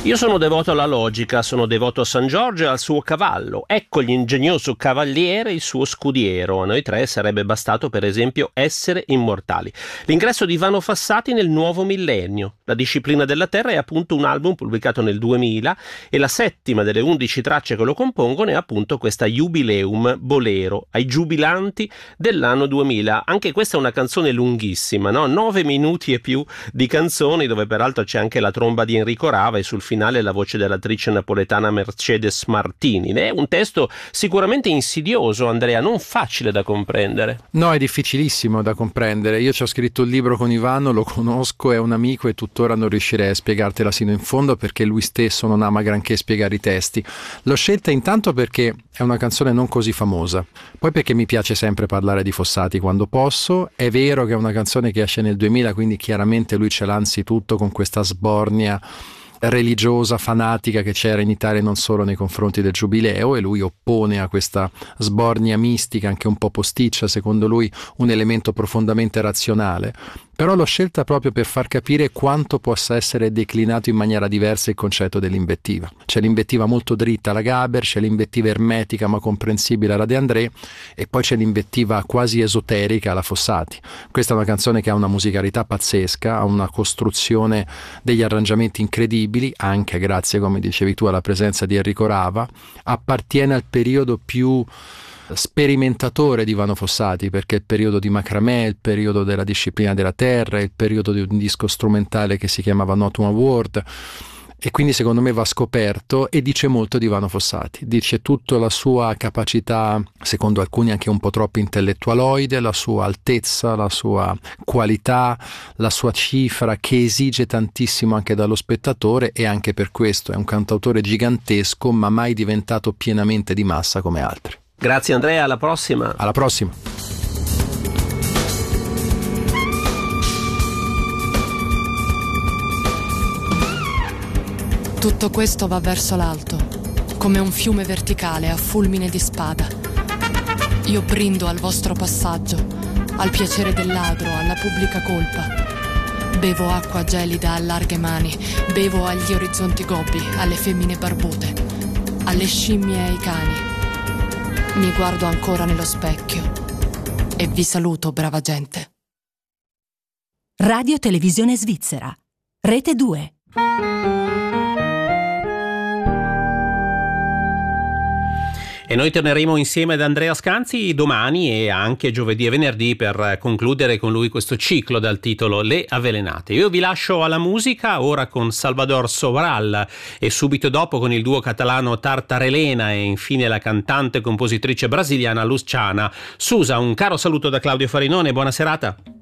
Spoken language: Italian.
Io sono devoto alla logica, sono devoto a San Giorgio e al suo cavallo. Ecco l'ingegnoso cavaliere, il suo scudiero. A noi tre sarebbe bastato, per esempio, essere immortali. L'ingresso di Ivano Fossati nel nuovo millennio. La disciplina della Terra è appunto un album pubblicato nel 2000 e la settima delle 11 tracce che lo compongono è appunto questa Jubileum Bolero, ai giubilanti dell'anno 2000. Anche questa è una canzone lunghissima, no? 9 minuti e più di canzoni, dove peraltro c'è anche la tromba di Enrico Rava e sul finale la voce dell'attrice napoletana Mercedes Martini. È un testo sicuramente insidioso, Andrea, non facile da comprendere. No, è difficilissimo da comprendere. Io ci ho scritto un libro con Ivano, lo conosco, è un amico e tuttora non riuscirei a spiegartela sino in fondo perché lui stesso non ama granché spiegare i testi. L'ho scelta intanto perché è una canzone non così famosa, poi perché mi piace sempre parlare di Fossati quando posso. È vero che è una canzone che esce nel 2000, quindi chiaramente lui ce l'ha anzitutto con questa sbornia religiosa, fanatica che c'era in Italia non solo nei confronti del Giubileo, e lui oppone a questa sbornia mistica, anche un po' posticcia, secondo lui un elemento profondamente razionale. Però l'ho scelta proprio per far capire quanto possa essere declinato in maniera diversa il concetto dell'invettiva. C'è l'invettiva molto dritta alla Gaber, c'è l'invettiva ermetica ma comprensibile alla De André, e poi c'è l'invettiva quasi esoterica alla Fossati. Questa è una canzone che ha una musicalità pazzesca, ha una costruzione degli arrangiamenti incredibili, anche grazie, come dicevi tu, alla presenza di Enrico Rava. Appartiene al periodo più sperimentatore di Ivano Fossati, perché è il periodo di Macramè, il periodo della disciplina della terra, il periodo di un disco strumentale che si chiamava Not One Word, e quindi secondo me va scoperto e dice molto di Ivano Fossati. Dice tutta la sua capacità, secondo alcuni anche un po' troppo intellettualoide, la sua altezza, la sua qualità, la sua cifra che esige tantissimo anche dallo spettatore, e anche per questo è un cantautore gigantesco ma mai diventato pienamente di massa come altri. Grazie Andrea, alla prossima. Alla prossima. Tutto questo va verso l'alto, come un fiume verticale a fulmine di spada. Io brindo al vostro passaggio, al piacere del ladro, alla pubblica colpa. Bevo acqua gelida a larghe mani, bevo agli orizzonti gobbi, alle femmine barbute, alle scimmie e ai cani. Mi guardo ancora nello specchio e vi saluto, brava gente. Radio Televisione Svizzera, Rete 2. E noi torneremo insieme ad Andrea Scanzi domani e anche giovedì e venerdì per concludere con lui questo ciclo dal titolo Le Avvelenate. Io vi lascio alla musica, ora con Salvador Sobral e subito dopo con il duo catalano Tartarelena e infine la cantante e compositrice brasiliana Luciana Souza. Un caro saluto da Claudio Farinone, buona serata.